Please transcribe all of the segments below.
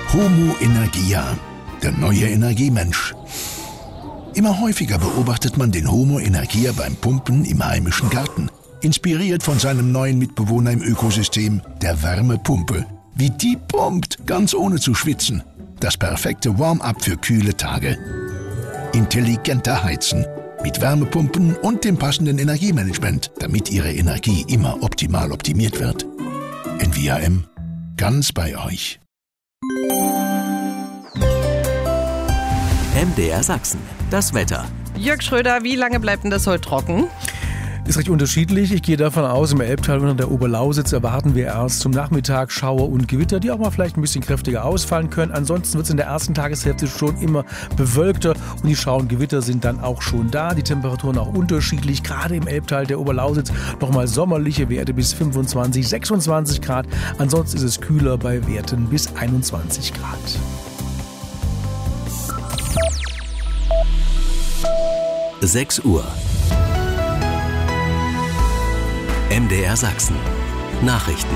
Homo Energia, der neue Energiemensch. Immer häufiger beobachtet man den Homo Energia beim Pumpen im heimischen Garten. Inspiriert von seinem neuen Mitbewohner im Ökosystem, der Wärmepumpe. Wie die pumpt, ganz ohne zu schwitzen. Das perfekte Warm-up für kühle Tage. Intelligenter Heizen. Mit Wärmepumpen und dem passenden Energiemanagement, damit Ihre Energie immer optimal optimiert wird. NVAM, ganz bei euch. MDR Sachsen, das Wetter. Jörg Schröder, wie lange bleibt denn das heute trocken? Ist recht unterschiedlich. Ich gehe davon aus, im Elbtal und an der Oberlausitz erwarten wir erst zum Nachmittag Schauer und Gewitter, die auch mal vielleicht ein bisschen kräftiger ausfallen können. Ansonsten wird es in der ersten Tageshälfte schon immer bewölkter und die Schauer und Gewitter sind dann auch schon da. Die Temperaturen auch unterschiedlich. Gerade im Elbtal der Oberlausitz nochmal sommerliche Werte bis 25, 26 Grad. Ansonsten ist es kühler bei Werten bis 21 Grad. Sechs Uhr. MDR Sachsen. Nachrichten.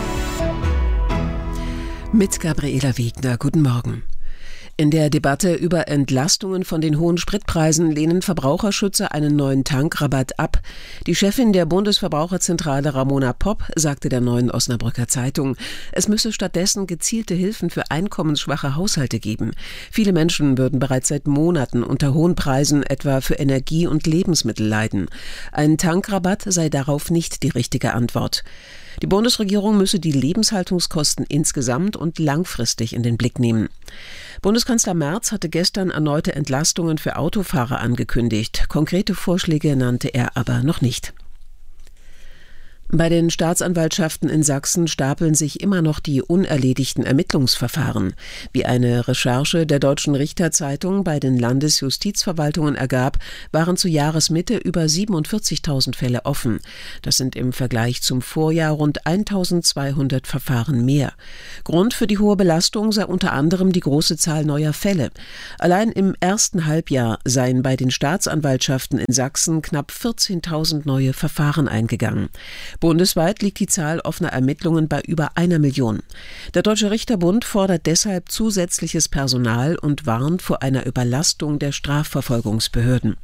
Mit Gabriela Wegner. Guten Morgen. In der Debatte über Entlastungen von den hohen Spritpreisen lehnen Verbraucherschützer einen neuen Tankrabatt ab. Die Chefin der Bundesverbraucherzentrale Ramona Popp sagte der Neuen Osnabrücker Zeitung, es müsse stattdessen gezielte Hilfen für einkommensschwache Haushalte geben. Viele Menschen würden bereits seit Monaten unter hohen Preisen etwa für Energie und Lebensmittel leiden. Ein Tankrabatt sei darauf nicht die richtige Antwort. Die Bundesregierung müsse die Lebenshaltungskosten insgesamt und langfristig in den Blick nehmen. Bundeskanzler Merz hatte gestern erneute Entlastungen für Autofahrer angekündigt. Konkrete Vorschläge nannte er aber noch nicht. Bei den Staatsanwaltschaften in Sachsen stapeln sich immer noch die unerledigten Ermittlungsverfahren. Wie eine Recherche der Deutschen Richterzeitung bei den Landesjustizverwaltungen ergab, waren zu Jahresmitte über 47.000 Fälle offen. Das sind im Vergleich zum Vorjahr rund 1.200 Verfahren mehr. Grund für die hohe Belastung sei unter anderem die große Zahl neuer Fälle. Allein im ersten Halbjahr seien bei den Staatsanwaltschaften in Sachsen knapp 14.000 neue Verfahren eingegangen. Bundesweit liegt die Zahl offener Ermittlungen bei über 1 Million. Der Deutsche Richterbund fordert deshalb zusätzliches Personal und warnt vor einer Überlastung der Strafverfolgungsbehörden.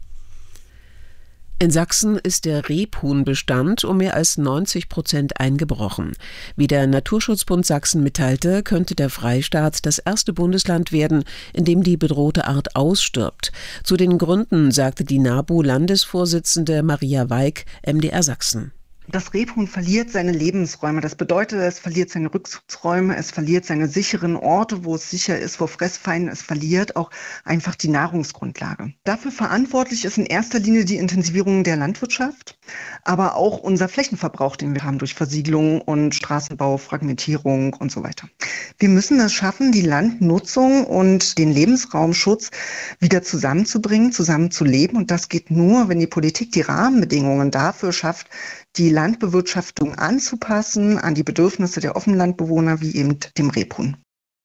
In Sachsen ist der Rebhuhnbestand um mehr als 90% eingebrochen. Wie der Naturschutzbund Sachsen mitteilte, könnte der Freistaat das erste Bundesland werden, in dem die bedrohte Art ausstirbt. Zu den Gründen sagte die NABU-Landesvorsitzende Maria Weig, MDR Sachsen. Das Rebhuhn verliert seine Lebensräume. Das bedeutet, es verliert seine Rückzugsräume, es verliert seine sicheren Orte, wo es sicher ist, wo Fressfeinden, es verliert auch einfach die Nahrungsgrundlage. Dafür verantwortlich ist in erster Linie die Intensivierung der Landwirtschaft, aber auch unser Flächenverbrauch, den wir haben durch Versiegelung und Straßenbau, Fragmentierung und so weiter. Wir müssen es schaffen, die Landnutzung und den Lebensraumschutz wieder zusammenzubringen, zusammenzuleben. Und das geht nur, wenn die Politik die Rahmenbedingungen dafür schafft, die Landbewirtschaftung anzupassen an die Bedürfnisse der Offenlandbewohner wie eben dem Rebhuhn.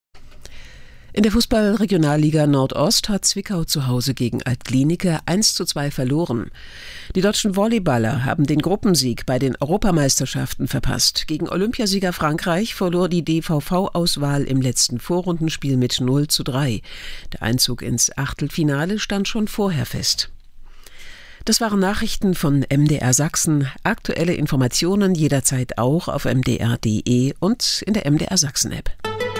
In der Fußball-Regionalliga Nordost hat Zwickau zu Hause gegen Altglienicke 1:2 verloren. Die deutschen Volleyballer haben den Gruppensieg bei den Europameisterschaften verpasst. Gegen Olympiasieger Frankreich verlor die DVV-Auswahl im letzten Vorrundenspiel mit 0:3. Der Einzug ins Achtelfinale stand schon vorher fest. Das waren Nachrichten von MDR Sachsen. Aktuelle Informationen jederzeit auch auf mdr.de und in der MDR Sachsen-App.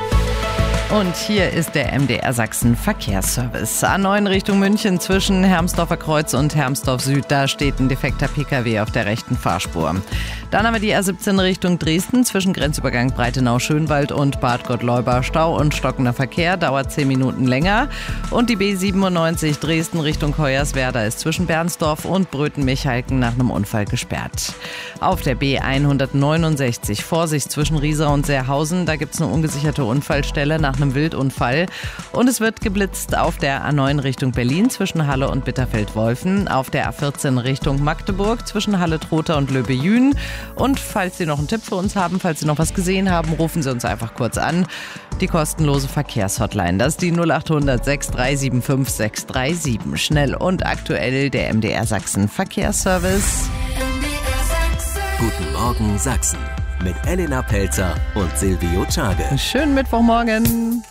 Und hier ist der MDR Sachsen Verkehrsservice. A9 Richtung München zwischen Hermsdorfer Kreuz und Hermsdorf Süd. Da steht ein defekter Pkw auf der rechten Fahrspur. Dann haben wir die A17 Richtung Dresden zwischen Grenzübergang Breitenau-Schönwald und Bad Gottleuba. Stau und stockender Verkehr, dauert 10 Minuten länger. Und die B97 Dresden Richtung Hoyerswerda ist zwischen Bernsdorf und Bröthen-Michalken nach einem Unfall gesperrt. Auf der B169 Vorsicht zwischen Riesa und Seerhausen. Da gibt es eine ungesicherte Unfallstelle nach einem Wildunfall. Und es wird geblitzt auf der A9 Richtung Berlin zwischen Halle und Bitterfeld-Wolfen, auf der A14 Richtung Magdeburg zwischen Halle-Trotha und Löbejün. Und falls Sie noch einen Tipp für uns haben, falls Sie noch was gesehen haben, rufen Sie uns einfach kurz an. Die kostenlose Verkehrshotline, das ist die 0800 6375 637. Schnell und aktuell der MDR Sachsen Verkehrsservice. Guten Morgen Sachsen. mit Elena Pelzer und Silvio Czage. Schönen Mittwochmorgen.